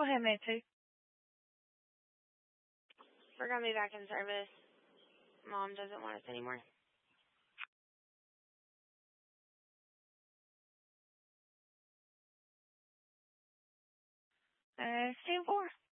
Go ahead, Mitzi. We're going to be back in service. Mom doesn't want us anymore. Stand 4.